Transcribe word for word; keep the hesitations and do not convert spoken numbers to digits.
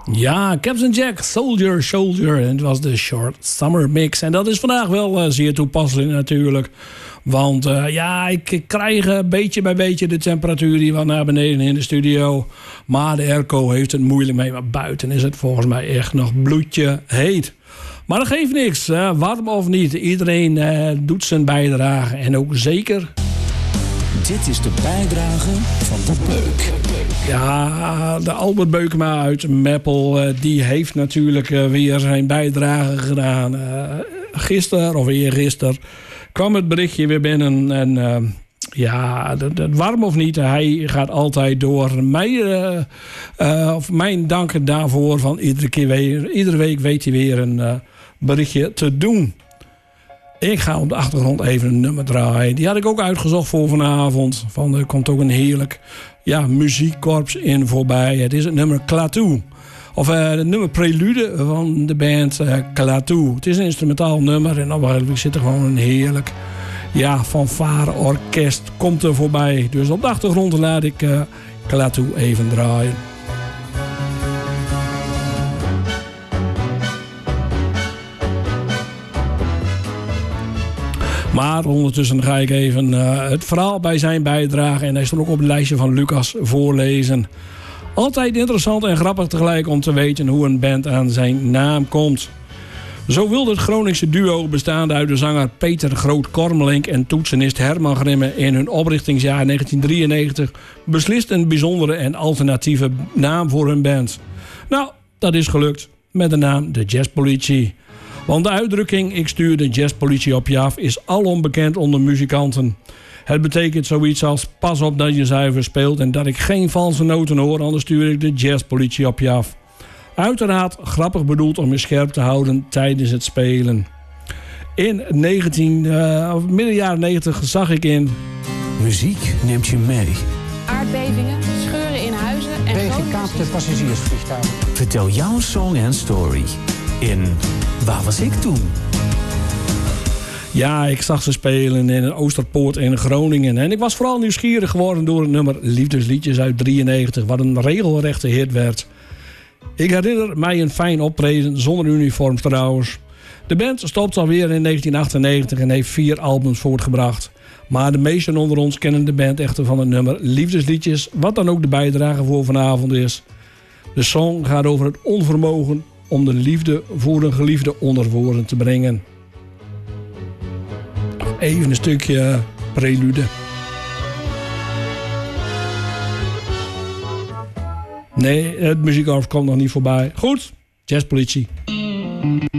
Ja, Captain Jack, Soldier, Soldier. En het was de Short Summer Mix. En dat is vandaag wel uh, zeer toepasselijk natuurlijk. Want uh, ja, ik krijg uh, beetje bij beetje de temperatuur hier wat naar beneden in de studio. Maar de airco heeft het moeilijk mee. Maar buiten is het volgens mij echt nog bloedje heet. Maar dat geeft niks. Uh, warm of niet. Iedereen uh, doet zijn bijdrage. En ook zeker... Dit is de bijdrage van de Beuk. Ja, de Albert Beukema uit Meppel, uh, die heeft natuurlijk uh, weer zijn bijdrage gedaan. Uh, gisteren of eergisteren kwam het berichtje weer binnen. En uh, ja, dat, dat warm of niet, hij gaat altijd door. Mij, uh, uh, of mijn dank daarvoor. Van iedere, keer weer, iedere week weet hij weer een uh, berichtje te doen. Ik ga op de achtergrond even een nummer draaien. Die had ik ook uitgezocht voor vanavond. Van, er komt ook een heerlijk ja, muziekkorps in voorbij. Het is het nummer Klaatu. Of uh, het nummer Prelude van de band uh, Klaatu. Het is een instrumentaal nummer. En dan zit er gewoon een heerlijk ja, fanfare-orkest komt er voorbij. Dus op de achtergrond laat ik uh, Klaatu even draaien. Maar ondertussen ga ik even uh, het verhaal bij zijn bijdrage. En hij stond ook op het lijstje van Lucas voorlezen. Altijd interessant en grappig tegelijk om te weten hoe een band aan zijn naam komt. Zo wilde het Groningse duo bestaande uit de zanger Peter Groot-Kormelink en toetsenist Herman Grimme in hun oprichtingsjaar negentien drieënnegentig beslist een bijzondere en alternatieve naam voor hun band. Nou, dat is gelukt met de naam de Jazzpolitie. Want de uitdrukking ik stuur de jazzpolitie op je af is alom bekend onder muzikanten. Het betekent zoiets als pas op dat je zuiver speelt en dat ik geen valse noten hoor, anders stuur ik de jazzpolitie op je af. Uiteraard grappig bedoeld om je scherp te houden tijdens het spelen. In negentien, uh, of midden jaren negentig zag ik in... Muziek neemt je mee. Aardbevingen, scheuren in huizen en Tegenkaapte passagiersvliegtuigen. Vertel jouw song en story in Waar was ik toen? Ja, ik zag ze spelen in een Oosterpoort in Groningen. En ik was vooral nieuwsgierig geworden door het nummer Liefdesliedjes uit drieënnegentig... wat een regelrechte hit werd. Ik herinner mij een fijn optreden, zonder uniform trouwens. De band stopt alweer in negentien achtennegentig en heeft vier albums voortgebracht. Maar de meesten onder ons kennen de band echter van het nummer Liefdesliedjes... wat dan ook de bijdrage voor vanavond is. De song gaat over het onvermogen om de liefde voor een geliefde onder woorden te brengen. Even een stukje prelude. Nee, het muziekkorps komt nog niet voorbij. Goed, Jazzpolitie.